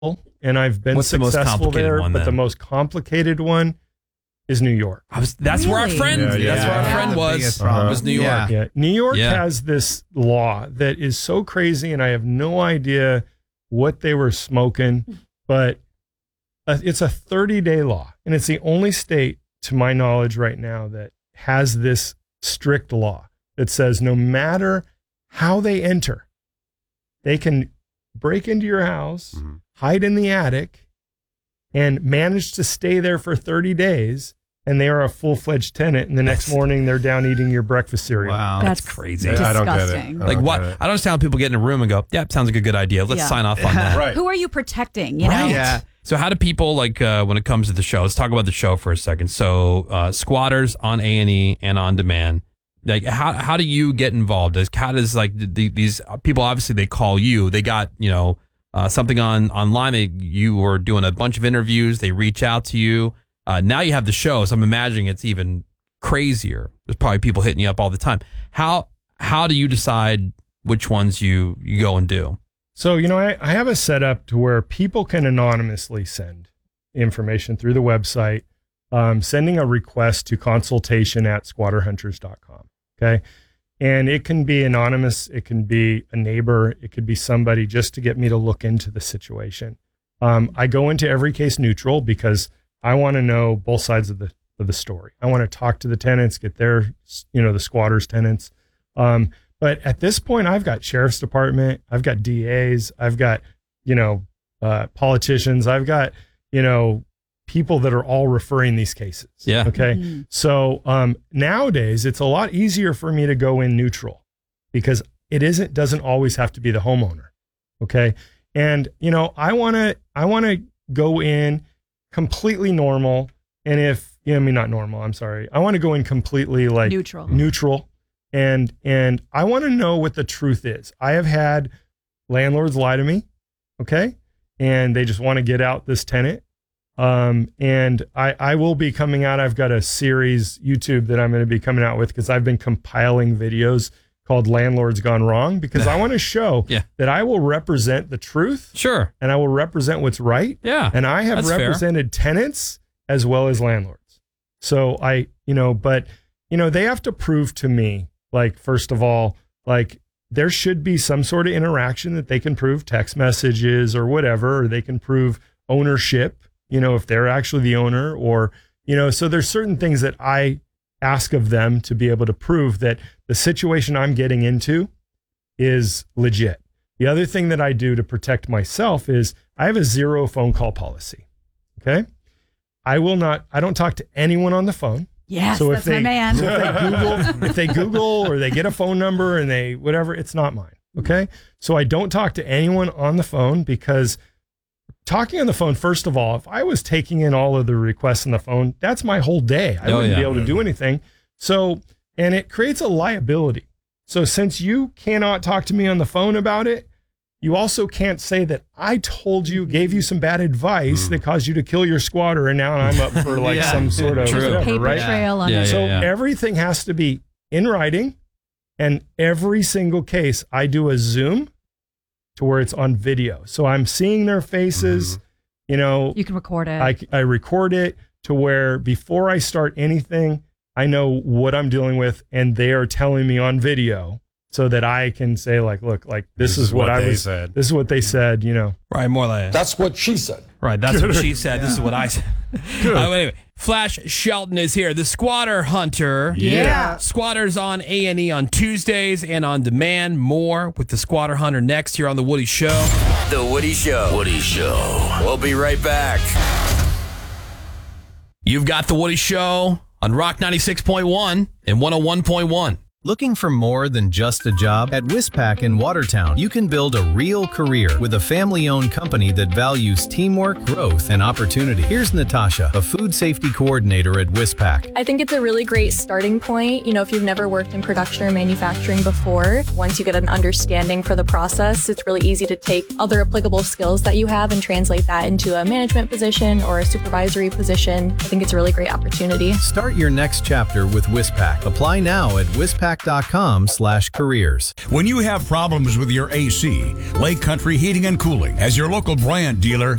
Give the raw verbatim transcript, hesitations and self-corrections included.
and I've been What's the most successful complicated there, one, but then? the most complicated one is New York. I was, that's where our Really? friend. Yeah, yeah. That's where our Yeah. friend The was. biggest problem. Was New York. Yeah. Yeah, New York Yeah. has this law that is so crazy, and I have no idea what they were smoking, but uh, it's a thirty-day law, and it's the only state, to my knowledge right now, that has this strict law that says no matter how they enter, they can break into your house, Mhm. hide in the attic, and manage to stay there for thirty days, and they are a full-fledged tenant, and the next morning they're down eating your breakfast cereal. Wow. That's That's crazy. Yeah, I don't get it. disgusting. I Like don't what? get I it. don't understand how people get in a room and go, "Yeah, sounds like a good idea. Let's Yeah. sign off on that." Right. Who are you protecting? You know? Right. Yeah. So how do people like uh, when it comes to the show? Let's talk about the show for a second. So uh, Squatters on A and E and on demand. Like how how do you get involved? As how does like the, these people obviously they call you. They got you know uh, something on online. They, you were doing a bunch of interviews. They reach out to you. Uh, now you have the show. So I'm imagining it's even crazier. There's probably people hitting you up all the time. How how do you decide which ones you you go and do? So, you know, I, I have a setup to where people can anonymously send information through the website, um, sending a request to consultation at squatter hunters dot com. Okay. And it can be anonymous. It can be a neighbor. It could be somebody just to get me to look into the situation. Um, I go into every case neutral because I want to know both sides of the, of the story. I want to talk to the tenants, get their, you know, the squatters tenants. Um, But at this point, I've got sheriff's department, I've got D As, I've got, you know, uh, politicians, I've got, you know, people that are all referring these cases. Yeah. Okay. Mhm. So um, nowadays, it's a lot easier for me to go in neutral because it isn't doesn't always have to be the homeowner. Okay. And you know, I want to I want to go in completely normal, and if you know, I mean not normal, I'm sorry, I want to go in completely like Neutral. neutral. And and I want to know what the truth is. I have had landlords lie to me, okay, and they just want to get out this tenant. Um, and I I will be coming out. I've got a series YouTube that I'm going to be coming out with because I've been compiling videos called "Landlords Gone Wrong" because I want to show Yeah. that I will represent the truth Sure. and I will represent what's right. Yeah. And I have That's fair. represented tenants as well as landlords. So I, you know, but, you know, they have to prove to me, like, first of all, like there should be some sort of interaction that they can prove text messages or whatever, or they can prove ownership, you know, if they're actually the owner or, you know, so there's certain things that I ask of them to be able to prove that the situation I'm getting into is legit. The other thing that I do to protect myself is I have a zero phone call policy. Okay. I will not, I don't talk to anyone on the phone. Yes, So if that's they- my man. So if they Google, if they Google or they get a phone number and they, whatever, it's not mine. Okay. So I don't talk to anyone on the phone because talking on the phone, first of all, if I was taking in all of the requests on the phone, that's my whole day. I Oh, wouldn't yeah. be able to do anything. So, and it creates a liability. So since you cannot talk to me on the phone about it, you also can't say that I told you, gave you some bad advice that caused you to kill your squatter, and now I'm up for like Yeah. some sort of True. whatever, Paper right? trail on Yeah, it. yeah. So everything has to be in writing, and every single case I do a Zoom to where it's on video. So I'm seeing their faces, you know, You can record it. I, I record it to where before I start anything, I know what I'm dealing with, and they are telling me on video so that I can say like, look, like this, is, what, I they was, said. this is what they said, you know. Right, more like That's what she said. right. That's what she said. This is what I said. Uh, anyway, Flash Shelton is here, the Squatter Hunter. Yeah. Squatters on A and E on Tuesdays and on demand. More with the Squatter Hunter next here on the Woody Show. The Woody Show. Woody Show. We'll be right back. You've got the Woody Show on Rock ninety-six point one and one oh one point one. Looking for more than just a job? At Wispac in Watertown, you can build a real career with a family-owned company that values teamwork, growth, and opportunity. Here's Natasha, a food safety coordinator at Wispac. I think it's a really great starting point. You know, if you've never worked in production or manufacturing before, once you get an understanding for the process, it's really easy to take other applicable skills that you have and translate that into a management position or a supervisory position. I think it's a really great opportunity. Start your next chapter with Wispac. Apply now at wispac whispac.com slash careers. When you have problems with your A C, Lake Country Heating and Cooling, as your local brand dealer,